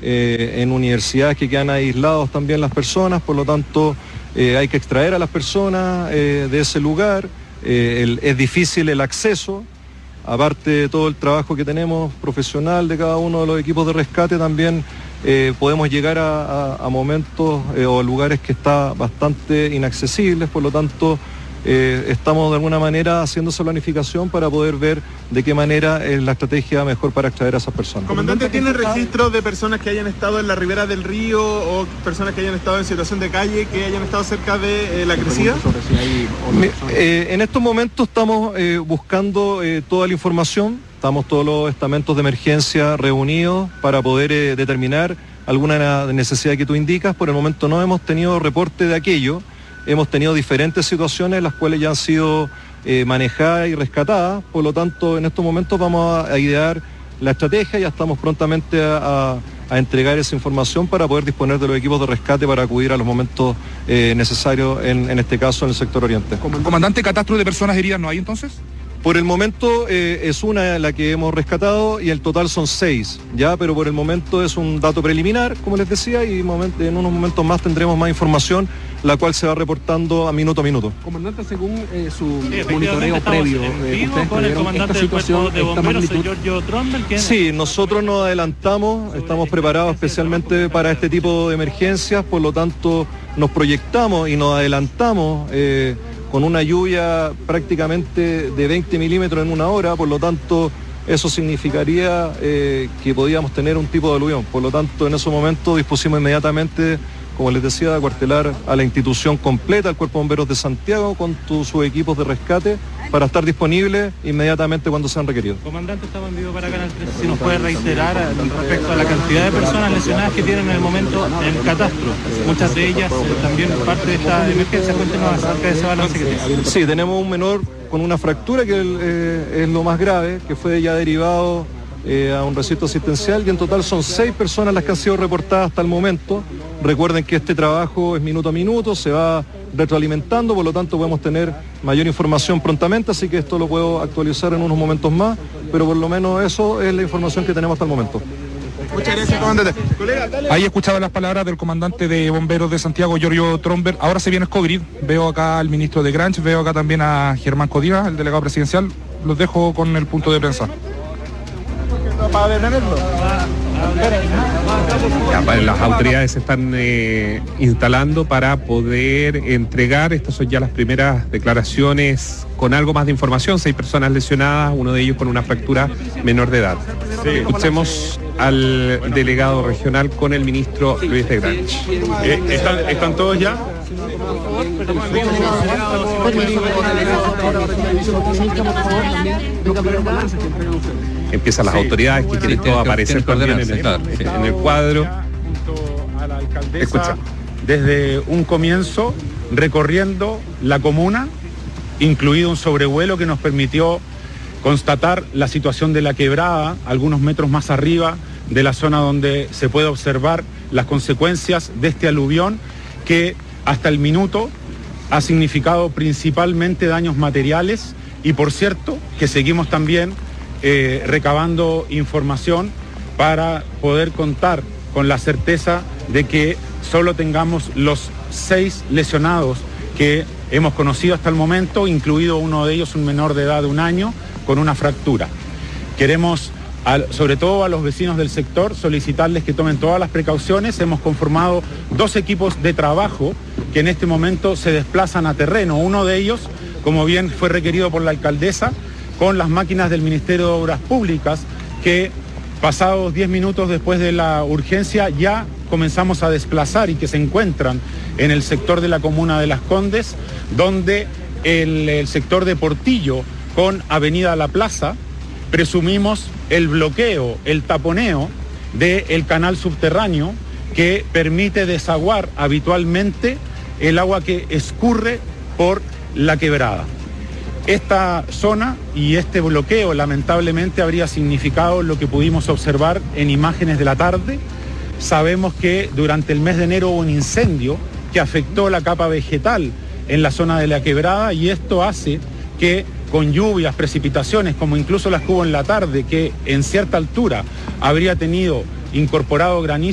en universidades que quedan aislados también las personas, por lo tanto hay que extraer a las personas de ese lugar, es difícil el acceso, aparte de todo el trabajo que tenemos profesional de cada uno de los equipos de rescate, también podemos llegar a momentos o lugares que están bastante inaccesibles, por lo tanto estamos de alguna manera haciendo esa planificación para poder ver de qué manera es la estrategia mejor para extraer a esas personas. Comandante, ¿tiene registros de personas que hayan estado en la ribera del río o personas que hayan estado en situación de calle, que hayan estado cerca de la crecida? En estos momentos estamos buscando toda la información, estamos todos los estamentos de emergencia reunidos para poder determinar alguna necesidad que tú indicas. Por el momento no hemos tenido reporte de aquello. Hemos tenido diferentes situaciones, las cuales ya han sido manejadas y rescatadas, por lo tanto en estos momentos vamos a idear la estrategia, ya estamos prontamente a entregar esa información para poder disponer de los equipos de rescate para acudir a los momentos necesarios, en este caso en el sector oriente. Comandante, ¿catastro de personas heridas no hay entonces? Por el momento es una la que hemos rescatado y el total son 6, ¿ya? Pero por el momento es un dato preliminar, como les decía, y en unos momentos más tendremos más información, la cual se va reportando a minuto. Comandante, según su monitoreo previo, ¿ustedes con el comandante del cuerpo de bomberos, Giorgio Tromber? Sí, nosotros nos adelantamos, estamos preparados especialmente para este tipo de emergencias, por lo tanto nos proyectamos y nos adelantamos con una lluvia prácticamente de 20 milímetros en una hora, por lo tanto eso significaría que podíamos tener un tipo de aluvión. Por lo tanto, en esos momentos dispusimos inmediatamente, como les decía, de acuartelar a la institución completa, al Cuerpo de Bomberos de Santiago, con sus equipos de rescate, para estar disponibles inmediatamente cuando sean requeridos. Comandante, estamos en vivo para Canal 13. Si nos puede reiterar respecto a la cantidad de personas lesionadas que tienen en el momento el catastro. Muchas de ellas también parte de esta emergencia. Cuéntenos acerca de ese balance que tiene. Sí, tenemos un menor con una fractura que es lo más grave, que fue ya derivado a un recinto asistencial, y en total son 6 personas las que han sido reportadas hasta el momento. Recuerden que este trabajo es minuto a minuto, se va retroalimentando, por lo tanto podemos tener mayor información prontamente, así que esto lo puedo actualizar en unos momentos más, pero por lo menos eso es la información que tenemos hasta el momento. Muchas gracias, comandante. Ahí escuchaba las palabras del comandante de bomberos de Santiago, Giorgio Tromber. Ahora se viene Escogrid, veo acá al ministro de Granch, veo acá también a Germán Codina, el delegado presidencial. Los dejo con el punto de prensa. Para detenerlo. Las autoridades se están instalando para poder entregar, estas son ya las primeras declaraciones con algo más de información, 6 personas lesionadas, uno de ellos con una fractura menor de edad. Sí. Escuchemos al delegado regional con el ministro Luis de Granch. ¿Están todos ya? Empiezan las autoridades que quieren todo aparecer también en el cuadro. A la alcaldesa, desde un comienzo recorriendo la comuna, incluido un sobrevuelo que nos permitió constatar la situación de la quebrada algunos metros más arriba de la zona donde se puede observar las consecuencias de este aluvión que hasta el minuto ha significado principalmente daños materiales, y por cierto que seguimos también recabando información para poder contar con la certeza de que solo tengamos los 6 lesionados que hemos conocido hasta el momento, incluido uno de ellos, un menor de edad de 1 año, con una fractura. Queremos, sobre todo a los vecinos del sector, solicitarles que tomen todas las precauciones. Hemos conformado 2 equipos de trabajo que en este momento se desplazan a terreno. Uno de ellos, como bien fue requerido por la alcaldesa, con las máquinas del Ministerio de Obras Públicas, que pasados 10 minutos después de la urgencia ya comenzamos a desplazar y que se encuentran en el sector de la comuna de Las Condes, donde el sector de Portillo con Avenida La Plaza, presumimos el bloqueo, el taponeo del canal subterráneo que permite desaguar habitualmente el agua que escurre por la quebrada. Esta zona y este bloqueo lamentablemente habría significado lo que pudimos observar en imágenes de la tarde. Sabemos que durante el mes de enero hubo un incendio que afectó la capa vegetal en la zona de la quebrada, y esto hace que con lluvias, precipitaciones, como incluso las que hubo en la tarde, que en cierta altura habría tenido incorporado granizo,